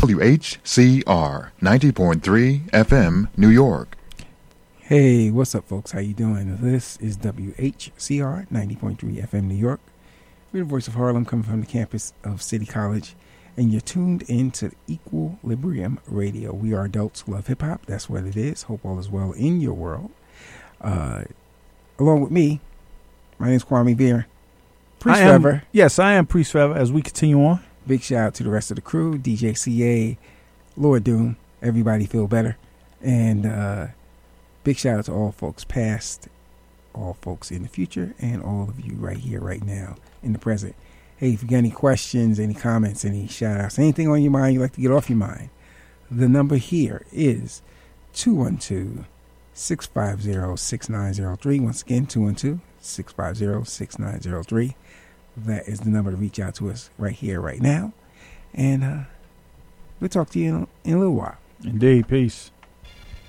WHCR 90.3 FM, New York. Hey, what's up, folks? How you doing? This is WHCR 90.3 FM, New York. We're the voice of Harlem, coming from the campus of City College, and you're tuned into Equilibrium Radio. We are adults who love hip-hop. That's what it is. Hope all is well in your world. Along with me, my name is Kwame Veer. Priest Forever. Yes, I am Priest Forever as we continue on. Big shout out to the rest of the crew, DJ CA, Lord Doom, everybody feel better. And big shout out to all folks past, all folks in the future, and all of you right here, right now, in the present. Hey, if you got any questions, any comments, any shout outs, anything on your mind you'd like to get off your mind, the number here is 212-650-6903. Once again, 212-650-6903. That is the number to reach out to us right here, right now. And we'll talk to you in a little while. Indeed. Peace.